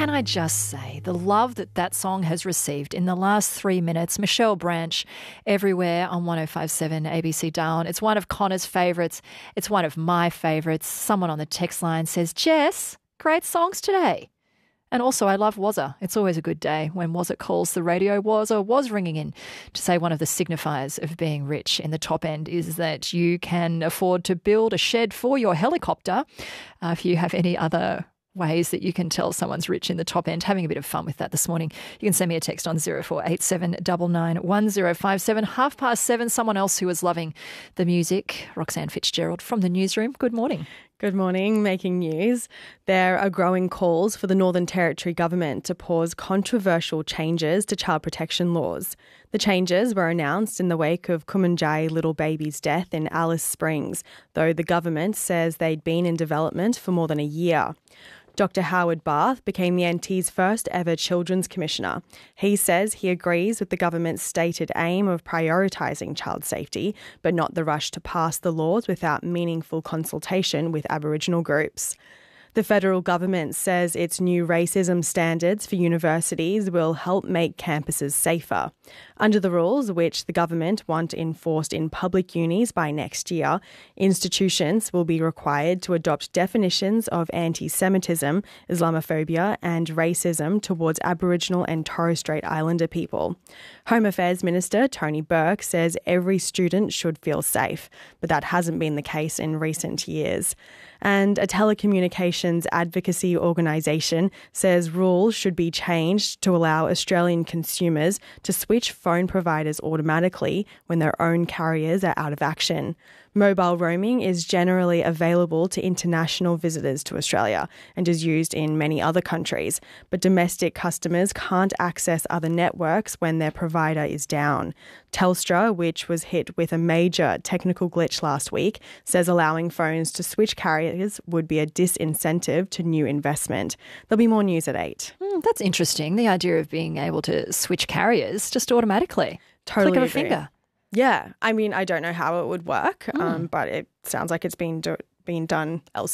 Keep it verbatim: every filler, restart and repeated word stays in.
can I just say the love that that song has received in the last three minutes? Michelle Branch, everywhere on one oh five point seven A B C Darwin. It's one of Connor's favourites. It's one of my favourites. Someone on the text line says, Jess, great songs today. And also, I love Wazza. It's always a good day when Wazza calls the radio. Wazza was ringing in to say one of the signifiers of being rich in the top end is that you can afford to build a shed for your helicopter. Uh, if you have any other ways that you can tell someone's rich in the top end, having a bit of fun with that this morning, you can send me a text on zero four eight seven nine nine one zero five seven. Half past seven, someone else who is loving the music, Roxanne Fitzgerald from the newsroom. Good morning. Good morning. Making news. There are growing calls for the Northern Territory government to pause controversial changes to child protection laws. The changes were announced in the wake of Kumanjai little baby's death in Alice Springs, though the government says they'd been in development for more than a year. Doctor Howard Barth became the N T's first ever Children's Commissioner. He says he agrees with the government's stated aim of prioritising child safety, but not the rush to pass the laws without meaningful consultation with Aboriginal groups. The federal government says its new racism standards for universities will help make campuses safer. Under the rules, which the government want enforced in public unis by next year, institutions will be required to adopt definitions of anti-Semitism, Islamophobia and racism towards Aboriginal and Torres Strait Islander people. Home Affairs Minister Tony Burke says every student should feel safe, but that hasn't been the case in recent years. And a telecommunications advocacy organisation says rules should be changed to allow Australian consumers to switch phone providers automatically when their own carriers are out of action. Mobile roaming is generally available to international visitors to Australia and is used in many other countries, but domestic customers can't access other networks when their provider is down. Telstra, which was hit with a major technical glitch last week, says allowing phones to switch carriers would be a disincentive to new investment. There'll be more news at eight. Mm, that's interesting, the idea of being able to switch carriers just automatically. Totally Click of a agree. finger. Yeah, I mean, I don't know how it would work, Mm. um, but it sounds like it's been do- been done elsewhere.